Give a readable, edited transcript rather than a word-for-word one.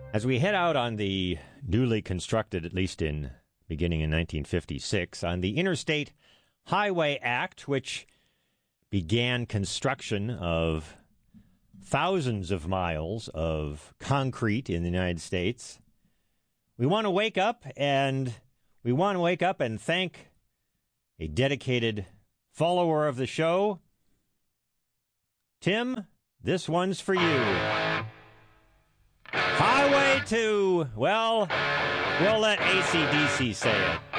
As we head out on the newly constructed, at least beginning in 1956, on the Interstate Highway Act, which began construction of thousands of miles of concrete in the United States, we want to wake up and thank a dedicated follower of the show. Tim, this one's for you. Highway to, well, we'll let AC/DC say it.